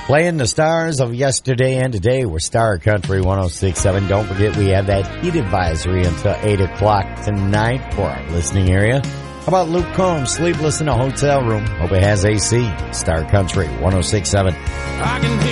Playing the stars of yesterday and today. We're Star Country 106.7. Don't forget we have that heat advisory until 8 o'clock tonight for our listening area. How about Luke Combs, sleepless in a hotel room? Hope it has AC. Star Country 106.7.